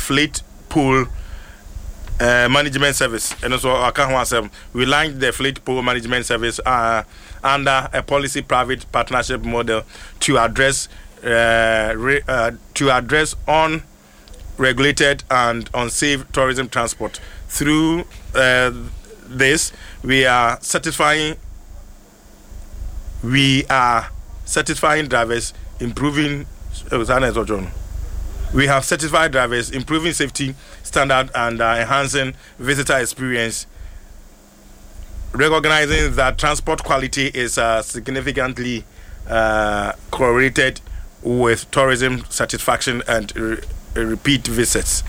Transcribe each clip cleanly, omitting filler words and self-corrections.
fleet pool management service, and also we launched the fleet pool management service under a policy private partnership model to address unregulated and unsafe tourism transport. Through this, we are satisfying drivers, improving. We have certified drivers, improving safety standard and enhancing visitor experience. Recognizing that transport quality is significantly correlated with tourism satisfaction and repeat visitors,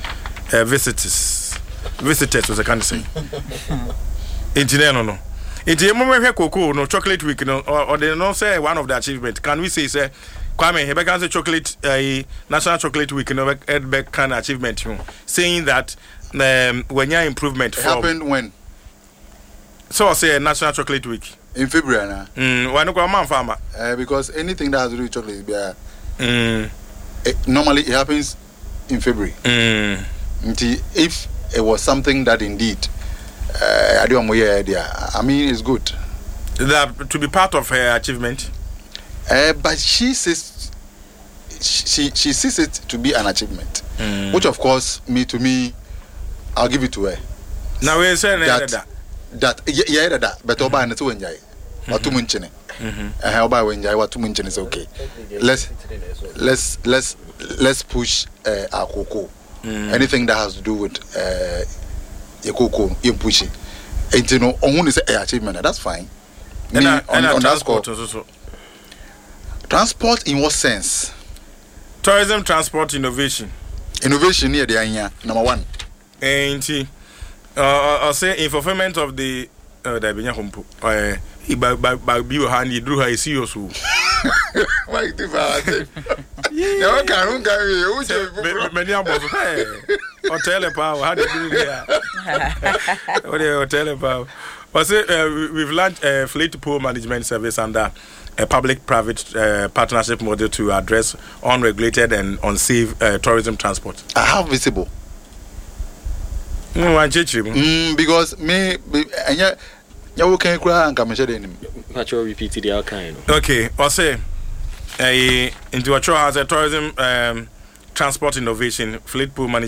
was I can say. Engineer no. No chocolate week no or they don't say one of the achievement. Can we say Kwame Hebeka say chocolate national chocolate week no back kind achievement saying that when your improvement happened when so I say national chocolate week in February na why no man farmer because anything that has to do with chocolate normally it happens in February. If it was something that indeed I mean it's good that to be part of her achievement. But she says she sees it to be an achievement, which of course to me I'll give it to her. Now we're saying that but oba na to wenjai watu munchene oba wenjai watu munchene is okay. Let's push our cocoa. Anything that has to do with your cocoa, you push it. And you know, on say achievement, that's fine. And on transport also. Transport in what sense? Tourism transport innovation. Innovation here, the number one. And I'll say in fulfillment of the Dabinya Humpo. By Bio Handy drew her serious. Why do I say? You can't carry many of us. Hotel power, how do you do here? What hotel power? We've launched a fleet pool management service under a public-private partnership model to address unregulated and unsafe tourism transport. How visible? Because me and you can cry and come and repeat the kind. Okay, I'll say into a has a tourism transport innovation fleet pool management.